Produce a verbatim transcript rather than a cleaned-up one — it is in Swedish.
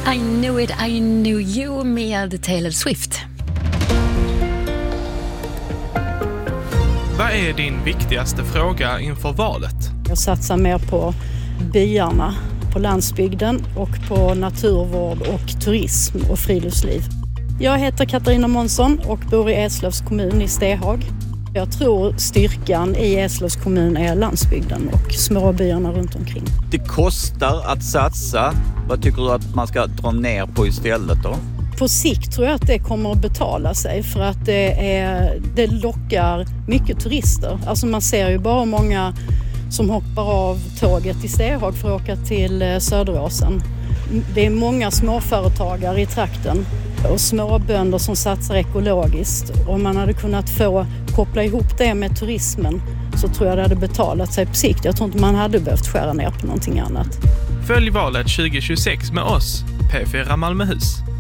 I knew it, I knew you med Taylor Swift. Vad är din viktigaste fråga inför valet? Jag satsar mer på byarna, på landsbygden och på naturvård och turism och friluftsliv. Jag heter Katarina Månsson och bor i Eslövs kommun i Stehag. Jag tror styrkan i Eslövs kommun är landsbygden och småbyarna runt omkring. Det kostar att satsa. Vad tycker du att man ska dra ner på istället då? På sikt tror jag att det kommer att betala sig för att det, är, det lockar mycket turister. Alltså man ser ju bara många som hoppar av tåget i Stehag för att åka till Söderåsen. Det är många småföretagare i trakten och småbönder som satsar ekologiskt. Om man hade kunnat få koppla ihop det med turismen så tror jag det hade betalat sig på sikt. Jag tror inte man hade behövt skära ner på någonting annat. Följ valet tjugo tjugosex med oss, P fyra Malmöhus.